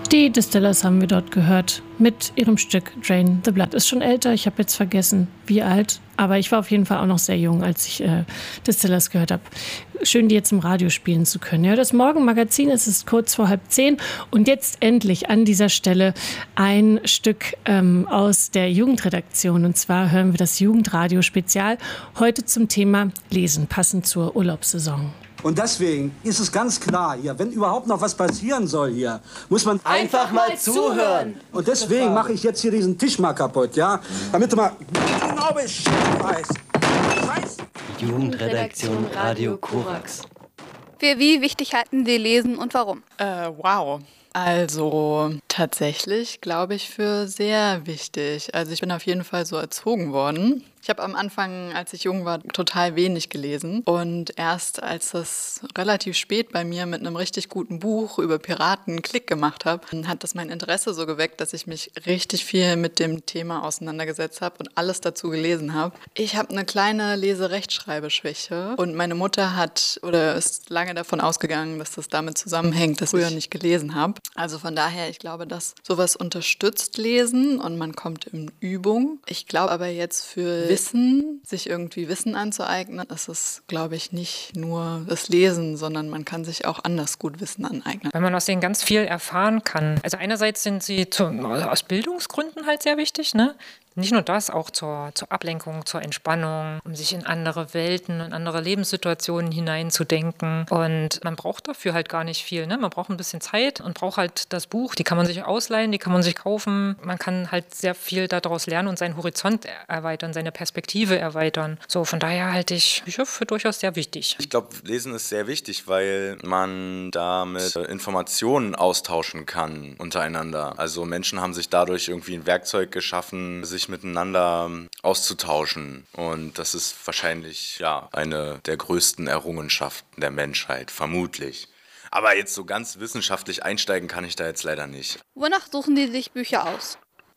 Die Distillers haben wir dort gehört mit ihrem Stück Drain the Blood. Ist schon älter, ich habe jetzt vergessen, wie alt, aber ich war auf jeden Fall auch noch sehr jung, als ich Distillers gehört habe. Schön, die jetzt im Radio spielen zu können. Ja, das Morgenmagazin, es ist kurz vor 9:30 und jetzt endlich an dieser Stelle ein Stück aus der Jugendredaktion. Und zwar hören wir das Jugendradio-Spezial heute zum Thema Lesen, passend zur Urlaubssaison. Und deswegen ist es ganz klar hier, wenn überhaupt noch was passieren soll hier, muss man einfach mal zuhören. Und deswegen mache ich jetzt hier diesen Tisch mal kaputt, ja? Damit du mal genau Bescheid weißt. Jugendredaktion Radio Korax. Für wie wichtig halten Sie Lesen und warum? Wow. Also tatsächlich glaube ich für sehr wichtig. Also ich bin auf jeden Fall so erzogen worden. Ich habe am Anfang, als ich jung war, total wenig gelesen. Und erst als das relativ spät bei mir mit einem richtig guten Buch über Piraten Klick gemacht habe, hat das mein Interesse so geweckt, dass ich mich richtig viel mit dem Thema auseinandergesetzt habe und alles dazu gelesen habe. Ich habe eine kleine Lese-Rechtschreibeschwäche und meine Mutter ist lange davon ausgegangen, dass das damit zusammenhängt, dass ich früher nicht gelesen habe. Also von daher, ich glaube, dass sowas unterstützt Lesen und man kommt in Übung. Ich glaube aber jetzt für Wissen, sich irgendwie Wissen anzueignen, ist es, glaube ich, nicht nur das Lesen, sondern man kann sich auch anders gut Wissen aneignen. Weil man aus denen ganz viel erfahren kann. Also einerseits sind sie aus Bildungsgründen halt sehr wichtig, ne? Nicht nur das, auch zur Ablenkung, zur Entspannung, um sich in andere Welten und andere Lebenssituationen hineinzudenken. Und man braucht dafür halt gar nicht viel, ne? Man braucht ein bisschen Zeit und braucht halt das Buch. Die kann man sich ausleihen, die kann man sich kaufen. Man kann halt sehr viel daraus lernen und seinen Horizont erweitern, seine Perspektive erweitern. So, von daher halte ich Bücher für durchaus sehr wichtig. Ich glaube, Lesen ist sehr wichtig, weil man damit Informationen austauschen kann untereinander. Also Menschen haben sich dadurch irgendwie ein Werkzeug geschaffen, sich miteinander auszutauschen. Und das ist wahrscheinlich eine der größten Errungenschaften der Menschheit, vermutlich. Aber jetzt so ganz wissenschaftlich einsteigen kann ich da jetzt leider nicht. Wonach suchen Sie sich Bücher aus?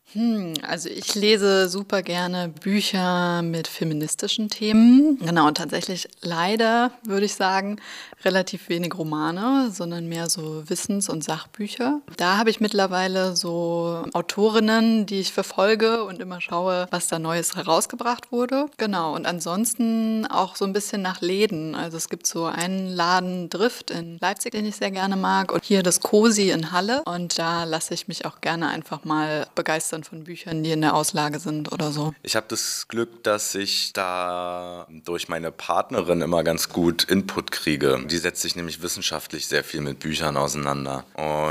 Also ich lese super gerne Bücher mit feministischen Themen. Genau, und tatsächlich leider, würde ich sagen, relativ wenig Romane, sondern mehr so Wissens- und Sachbücher. Da habe ich mittlerweile so Autorinnen, die ich verfolge und immer schaue, was da Neues herausgebracht wurde. Genau, und ansonsten auch so ein bisschen nach Läden. Also es gibt so einen Laden, Drift in Leipzig, den ich sehr gerne mag, und hier das Cosi in Halle. Und da lasse ich mich auch gerne einfach mal begeistern von Büchern, die in der Auslage sind oder so. Ich habe das Glück, dass ich da durch meine Partnerin immer ganz gut Input kriege. Die setzt sich nämlich wissenschaftlich sehr viel mit Büchern auseinander.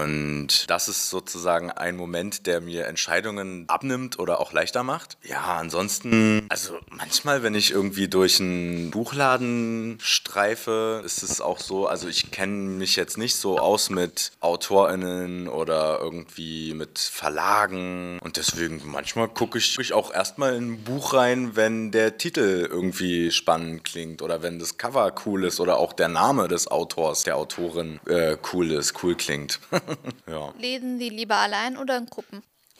Und das ist sozusagen ein Moment, der mir Entscheidungen abnimmt oder auch leichter macht. Ja, ansonsten, also manchmal, wenn ich irgendwie durch einen Buchladen streife, ist es auch so, also ich kenne mich jetzt nicht so aus mit AutorInnen oder irgendwie mit Verlagen. Und deswegen manchmal gucke ich auch erstmal in ein Buch rein, wenn der Titel irgendwie spannend klingt oder wenn das Cover cool ist oder auch der Name des Autors, der Autorin cool klingt. Ja. Lesen Sie lieber allein oder in Gruppen?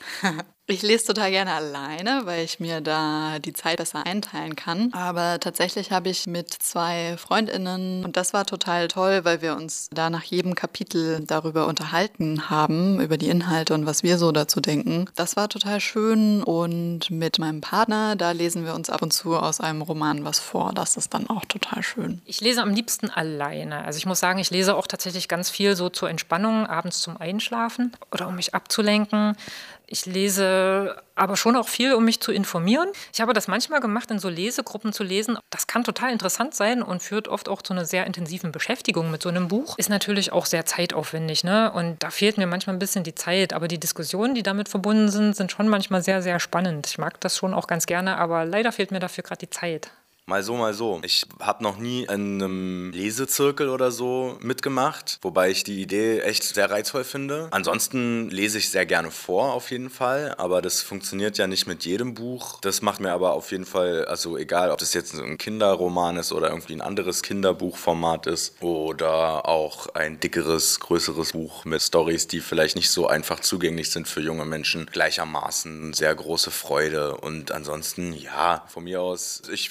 Ich lese total gerne alleine, weil ich mir da die Zeit besser einteilen kann. Aber tatsächlich habe ich mit 2 FreundInnen, und das war total toll, weil wir uns da nach jedem Kapitel darüber unterhalten haben, über die Inhalte und was wir so dazu denken. Das war total schön. Und mit meinem Partner, da lesen wir uns ab und zu aus einem Roman was vor. Das ist dann auch total schön. Ich lese am liebsten alleine. Also ich muss sagen, ich lese auch tatsächlich ganz viel so zur Entspannung, abends zum Einschlafen oder um mich abzulenken. Ich lese aber schon auch viel, um mich zu informieren. Ich habe das manchmal gemacht, in so Lesegruppen zu lesen. Das kann total interessant sein und führt oft auch zu einer sehr intensiven Beschäftigung mit so einem Buch. Ist natürlich auch sehr zeitaufwendig, ne? Und da fehlt mir manchmal ein bisschen die Zeit. Aber die Diskussionen, die damit verbunden sind, sind schon manchmal sehr, sehr spannend. Ich mag das schon auch ganz gerne, aber leider fehlt mir dafür gerade die Zeit. Mal so, mal so. Ich habe noch nie in einem Lesezirkel oder so mitgemacht, wobei ich die Idee echt sehr reizvoll finde. Ansonsten lese ich sehr gerne vor, auf jeden Fall, aber das funktioniert ja nicht mit jedem Buch. Das macht mir aber auf jeden Fall, also egal, ob das jetzt ein Kinderroman ist oder irgendwie ein anderes Kinderbuchformat ist oder auch ein dickeres, größeres Buch mit Storys, die vielleicht nicht so einfach zugänglich sind für junge Menschen, gleichermaßen sehr große Freude. Und ansonsten, ja, von mir aus, ich finde es auch immer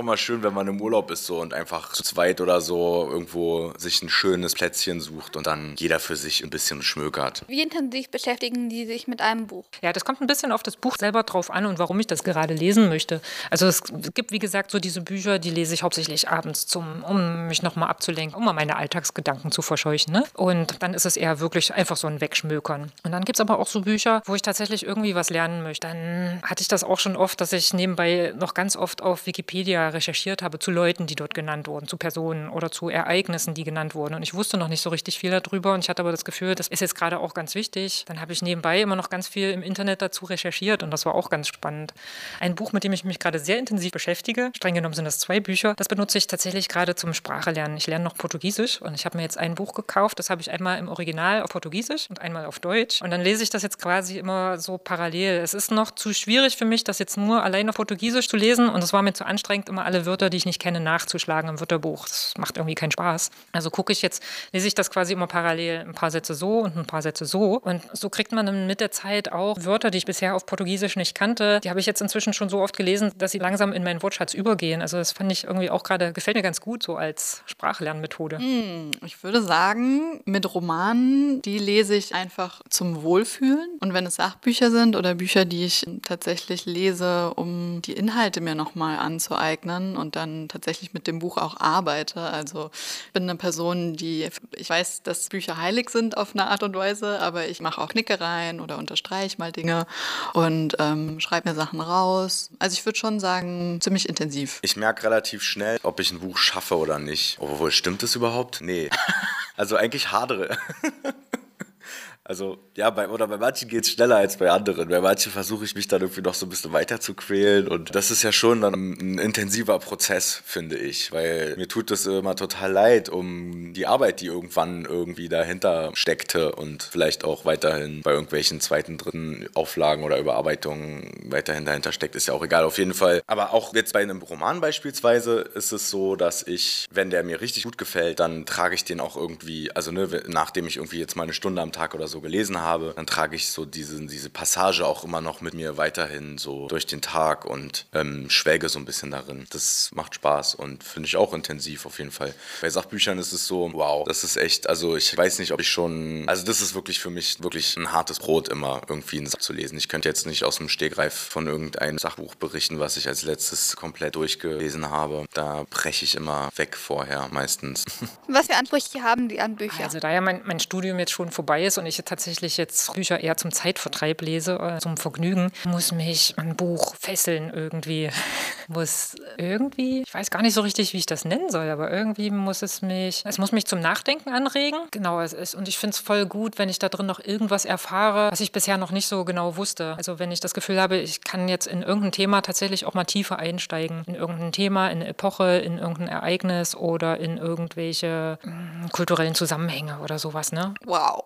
immer schön, wenn man im Urlaub ist so und einfach zu zweit oder so irgendwo sich ein schönes Plätzchen sucht und dann jeder für sich ein bisschen schmökert. Wie intensiv beschäftigen die sich mit einem Buch? Ja, das kommt ein bisschen auf das Buch selber drauf an und warum ich das gerade lesen möchte. Also es gibt, wie gesagt, so diese Bücher, die lese ich hauptsächlich abends, um mich nochmal abzulenken, um mal meine Alltagsgedanken zu verscheuchen. Ne? Und dann ist es eher wirklich einfach so ein Wegschmökern. Und dann gibt es aber auch so Bücher, wo ich tatsächlich irgendwie was lernen möchte. Dann hatte ich das auch schon oft, dass ich nebenbei noch ganz oft auf Wikipedia recherchiert habe zu Leuten, die dort genannt wurden, zu Personen oder zu Ereignissen, die genannt wurden. Und ich wusste noch nicht so richtig viel darüber und ich hatte aber das Gefühl, das ist jetzt gerade auch ganz wichtig. Dann habe ich nebenbei immer noch ganz viel im Internet dazu recherchiert und das war auch ganz spannend. Ein Buch, mit dem ich mich gerade sehr intensiv beschäftige, streng genommen sind das 2 Bücher, das benutze ich tatsächlich gerade zum Sprachelernen. Ich lerne noch Portugiesisch und ich habe mir jetzt ein Buch gekauft, das habe ich einmal im Original auf Portugiesisch und einmal auf Deutsch und dann lese ich das jetzt quasi immer so parallel. Es ist noch zu schwierig für mich, das jetzt nur allein auf Portugiesisch zu lesen und es war mir zu anstrengend, immer alle Wörter, die ich nicht kenne, nachzuschlagen im Wörterbuch. Das macht irgendwie keinen Spaß. Also lese ich das quasi immer parallel, ein paar Sätze so und ein paar Sätze so und so kriegt man dann mit der Zeit auch Wörter, die ich bisher auf Portugiesisch nicht kannte, die habe ich jetzt inzwischen schon so oft gelesen, dass sie langsam in meinen Wortschatz übergehen. Also das fand ich irgendwie auch gerade, gefällt mir ganz gut so als Sprachlernmethode. Ich würde sagen, mit Romanen, die lese ich einfach zum Wohlfühlen. Und wenn es Sachbücher sind oder Bücher, die ich tatsächlich lese, um die Inhalte mir nochmal anzueignen und dann tatsächlich mit dem Buch auch arbeite. Also ich bin eine Person, ich weiß, dass Bücher heilig sind auf eine Art und Weise, aber ich mache auch Knickereien oder unterstreiche mal Dinge und schreibe mir Sachen raus. Also ich würde schon sagen, ziemlich intensiv. Ich merke relativ schnell, ob ich ein Buch schaffe oder nicht. Obwohl, stimmt das überhaupt? Nee. Also eigentlich hadere. Also, ja, bei manchen geht es schneller als bei anderen. Bei manchen versuche ich mich dann irgendwie noch so ein bisschen weiter zu quälen. Und das ist ja schon dann ein intensiver Prozess, finde ich. Weil mir tut es immer total leid um die Arbeit, die irgendwann irgendwie dahinter steckte und vielleicht auch weiterhin bei irgendwelchen 2., 3. Auflagen oder Überarbeitungen weiterhin dahinter steckt, ist ja auch egal, auf jeden Fall. Aber auch jetzt bei einem Roman beispielsweise ist es so, dass ich, wenn der mir richtig gut gefällt, dann trage ich den auch irgendwie, also nachdem ich irgendwie jetzt mal eine Stunde am Tag oder so gelesen habe, dann trage ich so diese Passage auch immer noch mit mir weiterhin so durch den Tag und schwelge so ein bisschen darin. Das macht Spaß und finde ich auch intensiv auf jeden Fall. Bei Sachbüchern ist es so, wow, das ist echt, also ich weiß nicht, ob ich schon, also das ist wirklich für mich wirklich ein hartes Brot immer irgendwie ein Sach zu lesen. Ich könnte jetzt nicht aus dem Stegreif von irgendeinem Sachbuch berichten, was ich als letztes komplett durchgelesen habe. Da breche ich immer weg vorher meistens. Was für Ansprüche haben die an Bücher? Also da ja mein Studium jetzt schon vorbei ist und ich tatsächlich jetzt Bücher eher zum Zeitvertreib lese, zum Vergnügen, muss mich ein Buch fesseln irgendwie. Ich weiß gar nicht so richtig, wie ich das nennen soll, aber irgendwie muss es mich zum Nachdenken anregen. Genau, und ich finde es voll gut, wenn ich da drin noch irgendwas erfahre, was ich bisher noch nicht so genau wusste. Also wenn ich das Gefühl habe, ich kann jetzt in irgendein Thema tatsächlich auch mal tiefer einsteigen. In irgendein Thema, in eine Epoche, in irgendein Ereignis oder in irgendwelche kulturellen Zusammenhänge oder sowas, ne? Wow.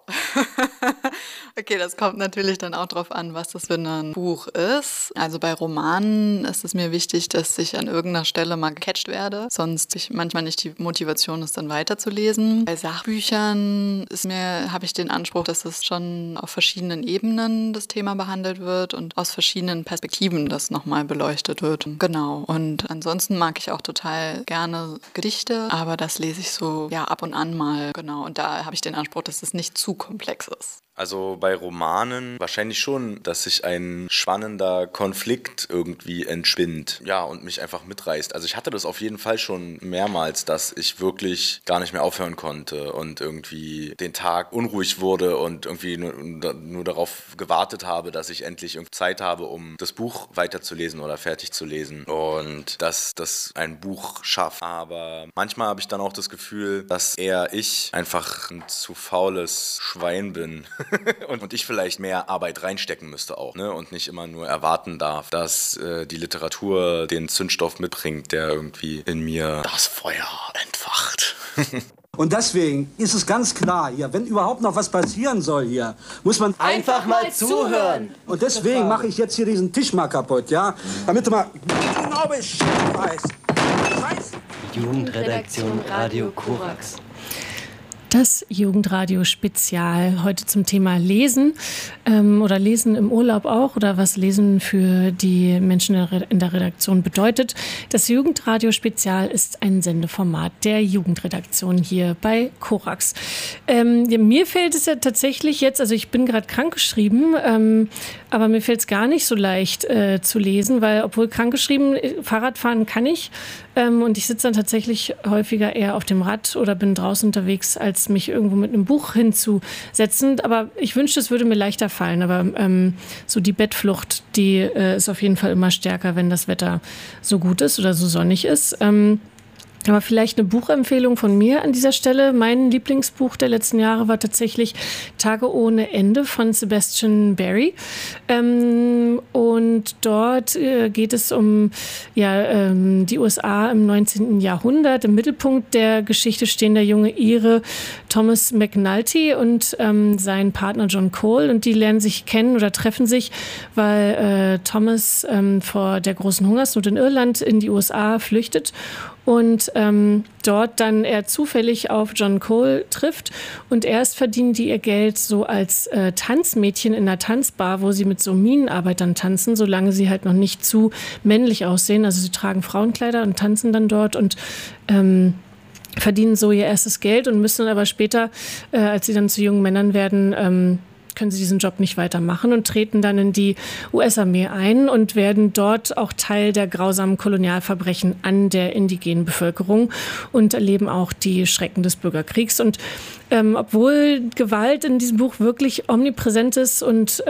Okay, das kommt natürlich dann auch drauf an, was das für ein Buch ist. Also bei Romanen ist es mir wichtig, dass ich an irgendeiner Stelle mal gecatcht werde, sonst ich manchmal nicht die Motivation ist, dann weiterzulesen. Bei Sachbüchern habe ich den Anspruch, dass es schon auf verschiedenen Ebenen das Thema behandelt wird und aus verschiedenen Perspektiven das nochmal beleuchtet wird. Genau. Und ansonsten mag ich auch total gerne Gedichte, aber das lese ich so ab und an mal. Genau. Und da habe ich den Anspruch, dass es nicht zu komplex ist. Also bei Romanen wahrscheinlich schon, dass sich ein spannender Konflikt irgendwie entspinnt, und mich einfach mitreißt. Also ich hatte das auf jeden Fall schon mehrmals, dass ich wirklich gar nicht mehr aufhören konnte und irgendwie den Tag unruhig wurde und irgendwie nur darauf gewartet habe, dass ich endlich Zeit habe, um das Buch weiterzulesen oder fertig zu lesen und dass das ein Buch schafft. Aber manchmal habe ich dann auch das Gefühl, dass eher ich einfach ein zu faules Schwein bin. Und ich vielleicht mehr Arbeit reinstecken müsste auch, ne? Und nicht immer nur erwarten darf, dass die Literatur den Zündstoff mitbringt, der irgendwie in mir das Feuer entfacht. Und deswegen ist es ganz klar hier, wenn überhaupt noch was passieren soll hier, muss man einfach mal zuhören. Und deswegen mache ich jetzt hier diesen Tisch mal kaputt, damit du mal genau Bescheid weißt. Jugendredaktion Radio Korax. Das Jugendradio-Spezial heute zum Thema Lesen oder Lesen im Urlaub auch oder was Lesen für die Menschen in der Redaktion bedeutet. Das Jugendradio-Spezial ist ein Sendeformat der Jugendredaktion hier bei Korax. Mir fällt es ja tatsächlich jetzt, also ich bin gerade krankgeschrieben, aber mir fällt es gar nicht so leicht zu lesen, weil obwohl krankgeschrieben, Fahrradfahren kann ich und ich sitze dann tatsächlich häufiger eher auf dem Rad oder bin draußen unterwegs, als mich irgendwo mit einem Buch hinzusetzen. Aber ich wünschte, es würde mir leichter fallen. Aber so die Bettflucht, die ist auf jeden Fall immer stärker, wenn das Wetter so gut ist oder so sonnig ist. Aber vielleicht eine Buchempfehlung von mir an dieser Stelle. Mein Lieblingsbuch der letzten Jahre war tatsächlich Tage ohne Ende von Sebastian Barry. Und dort geht es um die USA im 19. Jahrhundert. Im Mittelpunkt der Geschichte stehen der junge Ire Thomas McNulty und sein Partner John Cole. Und die lernen sich kennen oder treffen sich, weil Thomas vor der großen Hungersnot in Irland in die USA flüchtet und dort dann er zufällig auf John Cole trifft und erst verdienen die ihr Geld so als Tanzmädchen in einer Tanzbar, wo sie mit so Minenarbeitern tanzen, solange sie halt noch nicht zu männlich aussehen. Also sie tragen Frauenkleider und tanzen dann dort und verdienen so ihr erstes Geld und müssen aber später, als sie dann zu jungen Männern werden, können sie diesen Job nicht weitermachen und treten dann in die US-Armee ein und werden dort auch Teil der grausamen Kolonialverbrechen an der indigenen Bevölkerung und erleben auch die Schrecken des Bürgerkriegs. Und obwohl Gewalt in diesem Buch wirklich omnipräsent ist und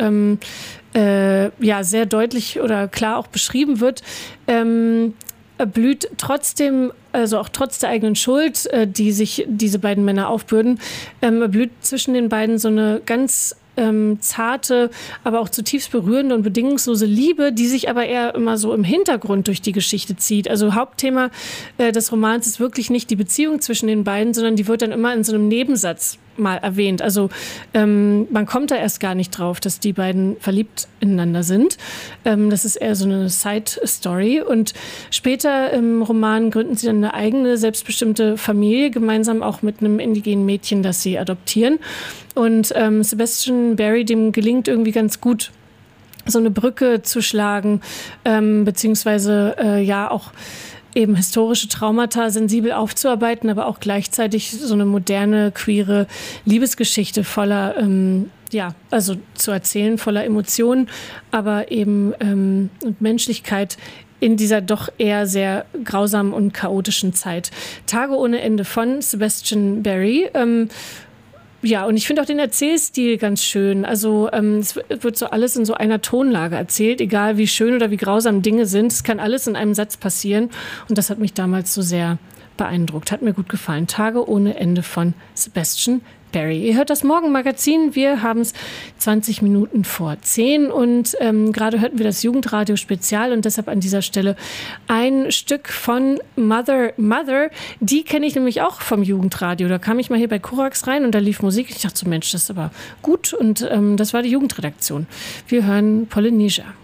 sehr deutlich oder klar auch beschrieben wird, blüht trotzdem, also auch trotz der eigenen Schuld, die sich diese beiden Männer aufbürden, blüht zwischen den beiden so eine ganz zarte, aber auch zutiefst berührende und bedingungslose Liebe, die sich aber eher immer so im Hintergrund durch die Geschichte zieht. Also Hauptthema des Romans ist wirklich nicht die Beziehung zwischen den beiden, sondern die wird dann immer in so einem Nebensatz mal erwähnt. Also man kommt da erst gar nicht drauf, dass die beiden verliebt ineinander sind. Das ist eher so eine Side-Story. Und später im Roman gründen sie dann eine eigene, selbstbestimmte Familie, gemeinsam auch mit einem indigenen Mädchen, das sie adoptieren. Und Sebastian Barry, dem gelingt irgendwie ganz gut, so eine Brücke zu schlagen, beziehungsweise auch eben historische Traumata sensibel aufzuarbeiten, aber auch gleichzeitig so eine moderne, queere Liebesgeschichte voller, also zu erzählen, voller Emotionen, aber eben und Menschlichkeit in dieser doch eher sehr grausamen und chaotischen Zeit. Tage ohne Ende von Sebastian Barry. Und ich finde auch den Erzählstil ganz schön. Also es wird so alles in so einer Tonlage erzählt, egal wie schön oder wie grausam Dinge sind. Es kann alles in einem Satz passieren. Und das hat mich damals so sehr beeindruckt. Hat mir gut gefallen. Tage ohne Ende von Sebastian Barry. Ihr hört das Morgenmagazin. Wir haben es 20 Minuten vor 10 und gerade hörten wir das Jugendradio-Spezial und deshalb an dieser Stelle ein Stück von Mother. Die kenne ich nämlich auch vom Jugendradio. Da kam ich mal hier bei Korax rein und da lief Musik. Ich dachte so, Mensch, das ist aber gut und das war die Jugendredaktion. Wir hören Polynesia.